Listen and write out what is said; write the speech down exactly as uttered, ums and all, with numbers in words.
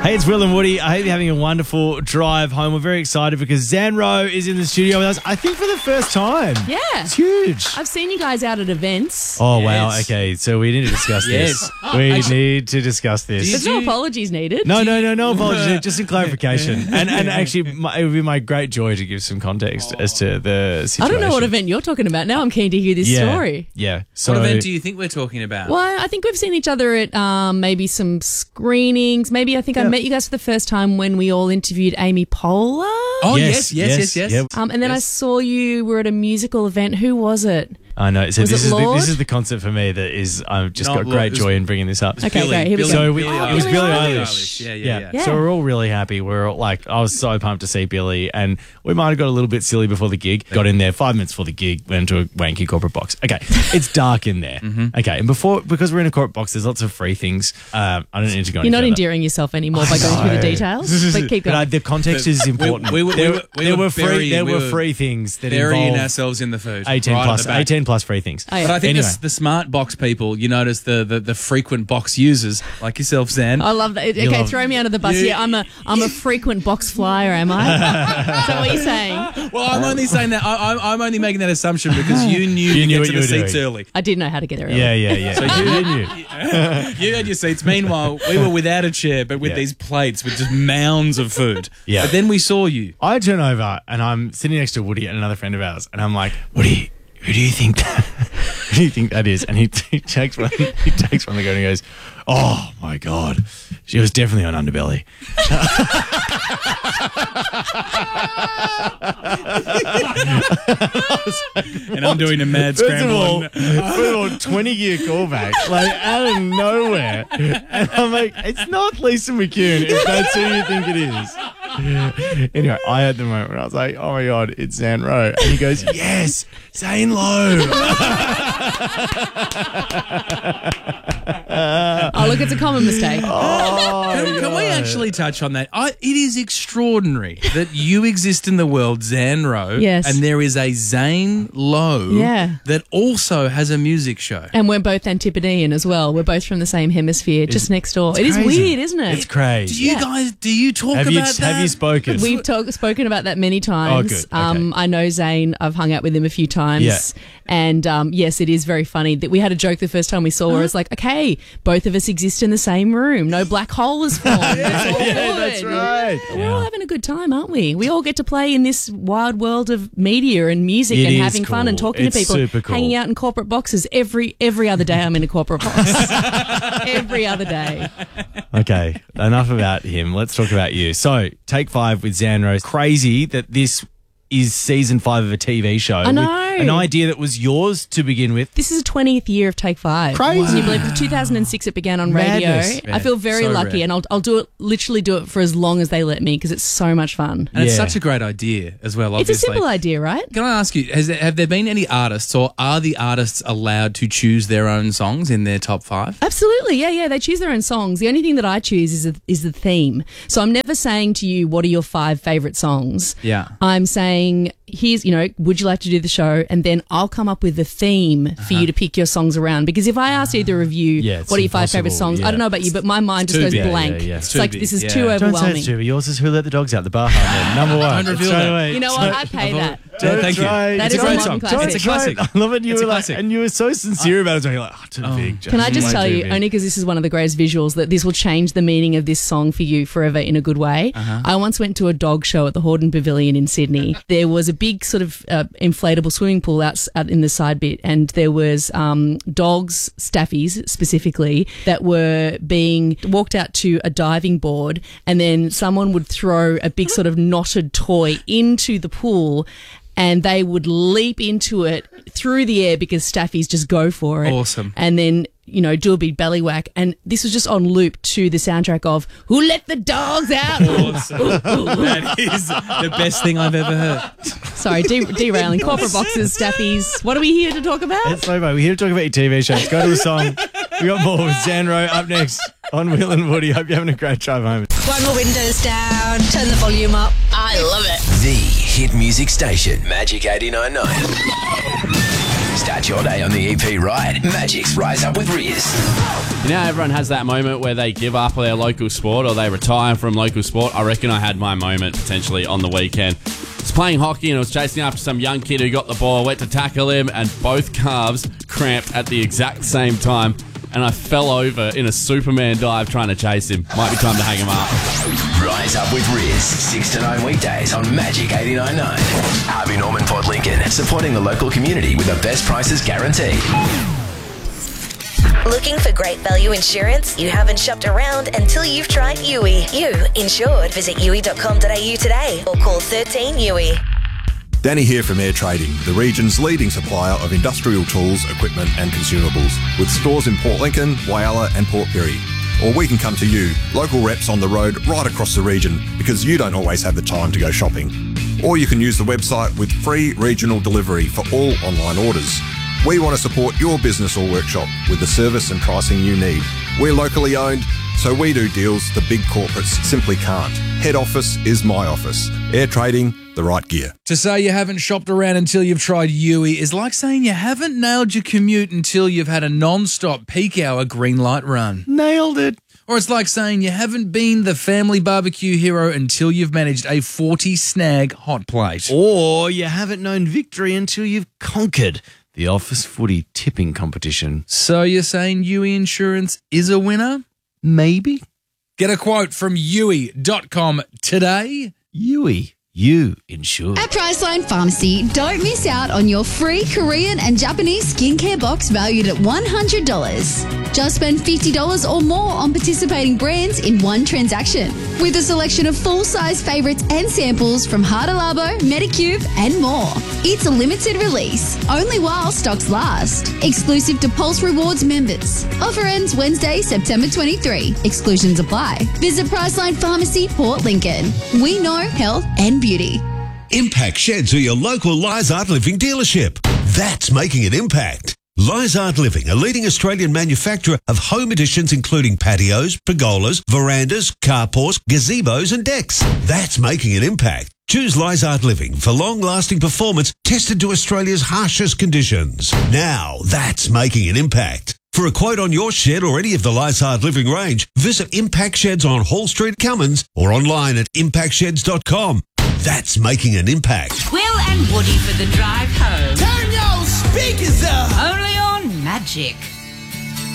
Hey, it's Will and Woody. I hope you're having a wonderful drive home. We're very excited because Zanro is in the studio with us, I think for the first time. Yeah. It's huge. I've seen you guys out at events. Oh, Yes. wow. Okay, so we need to discuss Yes. this. We need to discuss this. There's no apologies needed. No, no, no, no apologies. Just some clarification. And and actually, my, it would be my great joy to give some context as to the situation. I don't know what event you're talking about. Now I'm keen to hear this yeah, story. Yeah. So, What event do you think we're talking about? Well, I think we've seen each other at um, maybe some screenings. Maybe I think I Yeah. met you guys for the first time when we all interviewed Amy Poehler. Oh, Yes, yes, yes, yes, yes, yes. yep. Um, and then I Yes. saw you were at a musical event. Who was it? I know. So Was this it is the, Lord? this is the concept for me that is I've just Not got Lord, great it was- joy in bringing this up. Okay, Billie- great. Here we Billie- go. So we, Billie it was Eilish. Billie Billie Eilish. Eilish. Yeah, yeah, yeah. Yeah. So we're all really happy. We're all like, I was so pumped to see Billy, and we might have got a little bit silly before the gig. Got in there five minutes before the gig, went into a wanky corporate box. Okay, it's dark in there. Okay, and before because we're in a corporate box, there's lots of free things. Um, I don't need to go. You're any not further. endearing yourself anymore by going through the details. But keep But going. uh, the context is important. we were- we there were- we there were were free. burying- There we were were free things that Burying involved ourselves in the food. eighteen right at plus, the back. eighteen plus free things. Oh, yeah. But I think Anyway. the, the smart box people, you notice the, the, the frequent box users like yourself, Zan. I love that. You Okay, love- throw me under the bus. You- yeah, I'm a I'm a frequent box flyer. Am I? Is that what you're saying? Well, I'm only saying that. I, I'm, I'm only making that assumption because you knew You to knew get what to you the were seats doing. early. I did know how to get there early. Yeah, yeah, yeah. So you knew. You had your seats. Meanwhile, we were without a chair, but with Yeah. these plates with just mounds of food. Yeah. But then we saw you. I turn over and I'm sitting next to Woody and another friend of ours, and I'm like, Woody, who do you think that, who do you think that is? And he, he takes one, he takes one and he goes, oh my god, she was definitely on Underbelly. And I'm doing a mad First of scramble. all, and- first of all, twenty year callback, like out of nowhere, and I'm like, it's not Lisa McCune if that's who you think it is. Anyway, I had the moment where I was like, oh my god, it's Zan Rowe, and he goes, yes, Zane Lowe. Oh, look, it's a common mistake. Oh, Can, can we actually touch on that? I, it is extraordinary that you exist in the world, Zan Rowe, Yes. and there is a Zane Lowe Yeah. that also has a music show. And we're both Antipodean as well. We're both from the same hemisphere, just next door. It is crazy. weird, isn't it? It's crazy. Do you Yeah. guys, do you talk Have about you that? have you spoken? We've talk, spoken about that many times. Oh, good. Okay. Um, I know Zane. I've hung out with him a few times. Yeah. And um, yes, it is very funny that we had a joke the first time we saw her. It's like, okay, both of us exist in the same room. No black hole is formed. It's all yeah, good. that's right. We're all having a good time, aren't we? We all get to play in this wild world of media and music It and is having fun and cool. talking It's to people, super cool. hanging out in corporate boxes. Every every other day I'm in a corporate box. Every other day. Okay, enough about him. Let's talk about you. So, Take Five with Zan Rowe. Crazy that this is season five of a T V show. I know. With an idea that was yours to begin with. This is the twentieth year of Take Five. Crazy. Can you believe it? two thousand six it began on radio. Madness. I feel very So lucky rare. and I'll, I'll do it, literally do it for as long as they let me because it's so much fun. And it's Yeah. such a great idea as well, It's obviously. a simple idea, right? Can I ask you, has there, have there been any artists or are the artists allowed to choose their own songs in their top five? Absolutely, yeah, yeah. They choose their own songs. The only thing that I choose is a, is the theme. So I'm never saying to you, what are your five favourite songs? Yeah. I'm saying, here's, you know, would you like to do the show? And then I'll come up with the theme for you to pick your songs around. Because if I ask either of you, Yeah, it's what are your five impossible, favourite songs? yeah. I don't know about you, but my mind just too goes big. Yeah, blank. yeah, yeah. It's Too like, big, this is yeah. too Don't Don't say overwhelming. it's true. Yours is Who Let the Dogs Out, the Bar Harmon. Number one. Don't reveal Straight that. away. You know what? I pay that. Don't Thank you. try. That It's is a a great modern song. classic. It's a classic. I love it. You It's were a like, classic. and you were so sincere about it. So you're like, oh, too big. Can I just Way tell too you, big. only because this is one of the greatest visuals, that this will change the meaning of this song for you forever in a good way. Uh-huh. I once went to a dog show at the Hordern Pavilion in Sydney. There was a big sort of uh, inflatable swimming pool out, out in the side bit, and there was um, dogs, staffies specifically, that were being walked out to a diving board, and then someone would throw a big sort of knotted toy into the pool, and they would leap into it through the air because staffies just go for it. Awesome. And then, you know, do a big belly whack. And this was just on loop to the soundtrack of Who Let the Dogs Out? Awesome. That is the best thing I've ever heard. Sorry, de- derailing. Corporate boxes, staffies. What are we here to talk about? It's so bad. We're here to talk about your T V show. Let's go to the song. We got more with Zan Rowe up next on Will and Woody. Hope you're having a great drive home. Wipe my windows down, turn the volume up. I love it. The hit music station, Magic eighty-nine point nine. Start your day on the E P right. Magic's Rise Up with Riz. You know, everyone has that moment where they give up their local sport or they retire from local sport. I reckon I had my moment potentially on the weekend. I was playing hockey and I was chasing after some young kid who got the ball. I went to tackle him and both calves cramped at the exact same time. And I fell over in a Superman dive trying to chase him. Might be time to hang him up. Rise Up with Riz, six to nine weekdays on Magic eighty-nine point nine. Harvey Norman Port Lincoln, supporting the local community with the best prices guaranteed. Looking for great value insurance? You haven't shopped around until you've tried U I. You insured. Visit U I dot com dot a u today or call thirteen U I. Danny here from Air Trading, the region's leading supplier of industrial tools, equipment and consumables, with stores in Port Lincoln, Whyalla and Port Pirie. Or we can come to you, local reps on the road right across the region, because you don't always have the time to go shopping. Or you can use the website with free regional delivery for all online orders. We want to support your business or workshop with the service and pricing you need. We're locally owned, so we do deals the big corporates simply can't. Head office is my office. Air Trading, the right gear. To say you haven't shopped around until you've tried U I is like saying you haven't nailed your commute until you've had a non-stop peak hour green light run. Nailed it. Or it's like saying you haven't been the family barbecue hero until you've managed a forty snag hot plate. Or you haven't known victory until you've conquered the office footy tipping competition. So you're saying U I Insurance is a winner? Maybe. Get a quote from U I dot com today. U I. You insured. At Priceline Pharmacy, don't miss out on your free Korean and Japanese skincare box valued at one hundred dollars. Just spend fifty dollars or more on participating brands in one transaction. With a selection of full-size favourites and samples from Hada Labo, Medicube and more. It's a limited release, only while stocks last. Exclusive to Pulse Rewards members. Offer ends Wednesday, September twenty-third. Exclusions apply. Visit Priceline Pharmacy, Port Lincoln. We know health and beauty. Impact Sheds are your local Lizard Living dealership. That's making an impact. Lizard Living, a leading Australian manufacturer of home additions including patios, pergolas, verandas, carports, gazebos and decks. That's making an impact. Choose Lizard Living for long-lasting performance tested to Australia's harshest conditions. Now that's making an impact. For a quote on your shed or any of the Lizard Living range, visit Impact Sheds on Hall Street, Cummins, or online at impact sheds dot com. That's making an impact. Will and Woody for the drive home. Turn your speakers up. Only on Magic.